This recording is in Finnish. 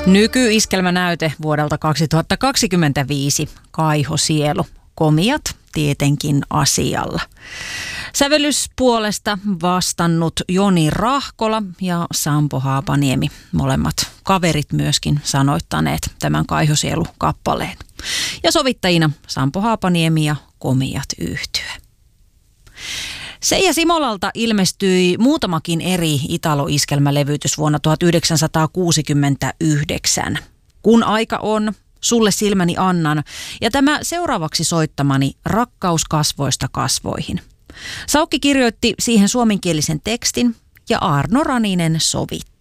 Nykyiskelmänäyte vuodelta 2025, Kaihosielu. Komiat tietenkin asialla. Sävellyspuolesta vastannut Joni Rahkola ja Sampo Haapaniemi, molemmat kaverit myöskin sanoittaneet tämän Kaihosielu-kappaleen. Ja sovittajina Sampo Haapaniemi ja Komiat yhtye. Seija Simolalta ilmestyi muutamakin eri Italo-iskelmälevytys vuonna 1969. Kun aika on, sulle silmäni annan ja tämä seuraavaksi soittamani Rakkaus kasvoista kasvoihin. Saukki kirjoitti siihen suomenkielisen tekstin ja Arno Raninen sovitti.